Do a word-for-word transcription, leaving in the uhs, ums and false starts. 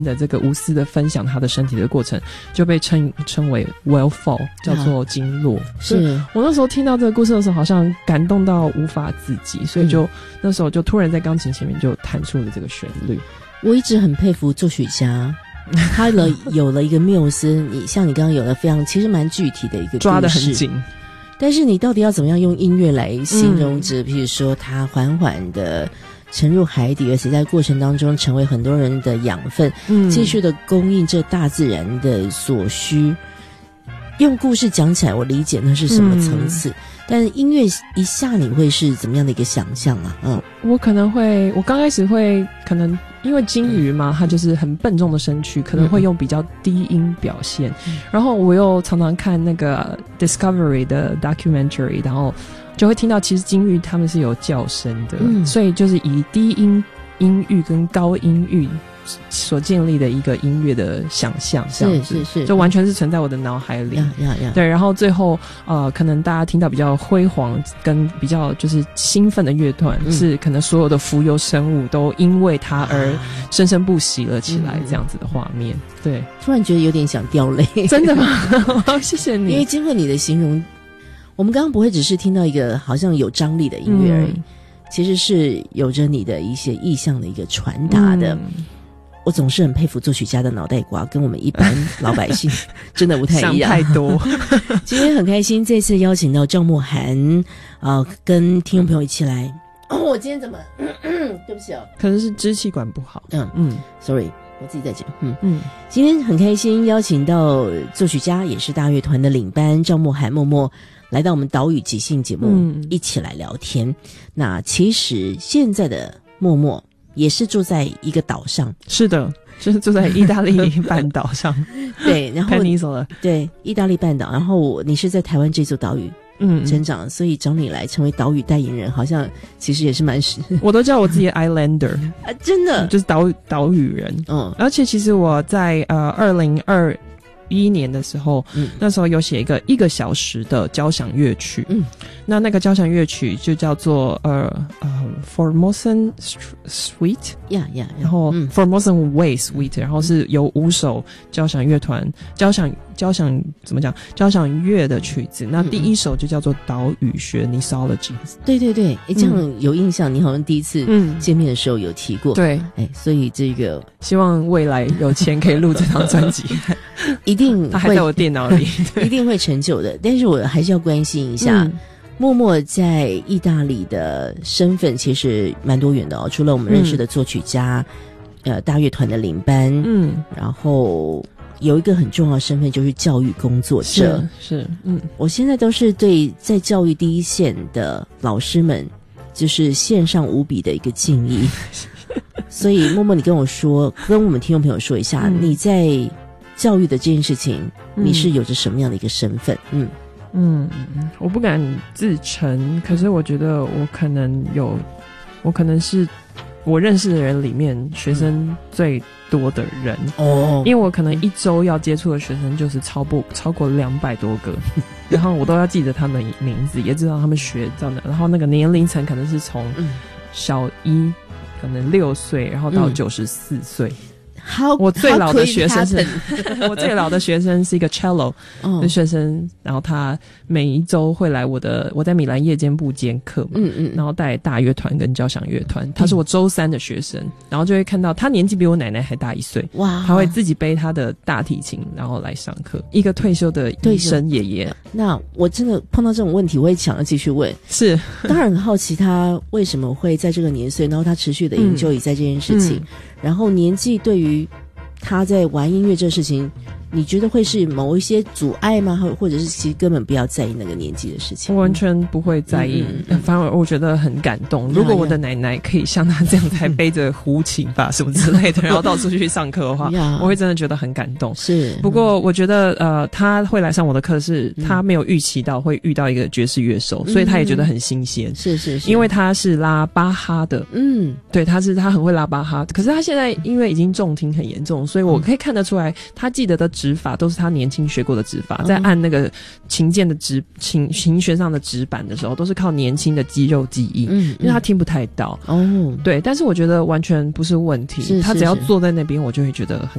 的这个无私的分享他的身体的过程，就被称称为 well fall， 叫做经络。 是我那时候听到这个故事的时候，好像感动到无法自己，所以就、嗯、那时候就突然在钢琴前面就弹出了这个旋律。 我一直很佩服作曲家，他了有了一个缪斯，你像你刚刚有了非常其实蛮具体的一个故事， 抓得很紧。 但是你到底要怎么样用音乐来形容这、嗯、譬如说它缓缓的沉入海底，而且在过程当中成为很多人的养分，嗯，继续的供应这大自然的所需。用故事讲起来我理解那是什么层次、嗯、但是音乐一下你会是怎么样的一个想象啊？嗯， 我可能会我刚开始会可能因为金鱼嘛，它就是很笨重的身躯，可能会用比较低音表现、嗯、然后我又常常看那个 Discovery 的 documentary， 然后就会听到其实金鱼它们是有叫声的、嗯、所以就是以低音音域跟高音域所建立的一个音乐的想象，这样子是是是， 就完全是存在我的脑海里。 呀呀呀！ 对，然后最后呃，可能大家听到比较辉煌跟比较就是兴奋的乐团、嗯，是可能所有的浮游生物都因为它而生生不息了起来，这样子的画面、嗯。对， 突然觉得有点想掉泪。 真的吗？谢谢你。 因为经过你的形容，我们刚刚不会只是听到一个好像有张力的音乐而已、嗯，其实是有着你的一些意象的一个传达的。嗯，我总是很佩服作曲家的脑袋瓜，跟我们一般老百姓真的不太一样。 想太多。 今天很开心，这次邀请到赵慕涵啊、呃，跟听众朋友一起来。哦，我今天怎么？咳咳对不起哦， 可能是支气管不好。 嗯嗯 ，sorry， 我自己在讲。嗯嗯，今天很开心邀请到作曲家，也是大乐团的领班赵慕涵默默来到我们岛屿即兴节目、嗯，一起来聊天。那其实现在的默默也是住在一个岛上， 是的，就是住在意大利半岛上。 对，然后 Peninsula， 对，意大利半岛。然后你是在台湾这座岛屿嗯成长，所以找你来成为岛屿代言人，好像其实也是蛮实。 我都叫我自己 Islander 啊，真的就是岛岛屿人。嗯，而且其实我在呃二零二一年的时候、嗯、那时候有写一个一个小时的交响乐曲，嗯，那那个交响乐曲就叫做呃呃 Formosan Suite， 呀呀， 然后、嗯、Formosan Way Suite， 然后是由五首交响乐团交响交响怎么讲交响乐的曲子，那第一首就叫做岛屿学 Nisology。 对对对，诶，这样有印象、嗯、你好像第一次见面的时候有提过。对，诶，所以这个希望未来有钱可以录这张专辑。 一定它还在我电脑里。 一定会成就的。但是我还是要关心一下、嗯、默默在意大利的身份其实蛮多元的哦，除了我们认识的作曲家、嗯、呃大乐团的领班，嗯，然后有一个很重要的身份就是教育工作者。 是是，嗯， 我现在都是对在教育第一线的老师们就是献上无比的一个敬意。所以默默你跟我说，跟我们听众朋友说一下、嗯、你在教育的这件事情、嗯、你是有着什么样的一个身份？嗯嗯，我不敢自称，可是我觉得我可能有，我可能是我认识的人里面学生最多的人哦，因为我可能一周要接触的学生就是超不超过两百多个，然后我都要记得他们名字，也知道他们学到哪，然后那个年龄层可能是从小一可能六岁，然后到九十四岁。嗯 How, 我最老的学生是我最老的学生是一个 cello 的学生、哦、然后他每一周会来我的我在米兰夜间部兼课嘛，嗯嗯，然后带大乐团跟交响乐团，他是我周三的学生、嗯、然后就会看到他年纪比我奶奶还大一岁，哇，他会自己背他的大提琴然后来上课，一个退休的医生爷爷。 那我真的碰到这种问题我也想要继续问，是当然很好奇他为什么会在这个年岁，然后他持续的研究也在这件事情、嗯嗯，然后年纪对于他在玩音乐这事情，你觉得会是某一些阻碍吗？或者是其实根本不要在意那个年纪的事情？ 我完全不会在意、嗯嗯、反而我觉得很感动、嗯、如果我的奶奶可以像他这样才背着胡琴吧、嗯、什么之类的然后到处去上课的话、嗯、我会真的觉得很感动。是，不过我觉得呃，他会来上我的课是他没有预期到会遇到一个爵士乐手、嗯、所以他也觉得很新鲜。是是是，因为他是拉巴哈的，嗯，对，他是他很会拉巴哈，可是他现在因为已经重听很严重，所以我可以看得出来他记得的指法都是他年轻学过的指法，在按那个琴键的指琴琴弦上的指板的时候，都是靠年轻的肌肉记忆，嗯，因为他听不太到哦。对，但是我觉得完全不是问题，是是是他只要坐在那边，我就会觉得很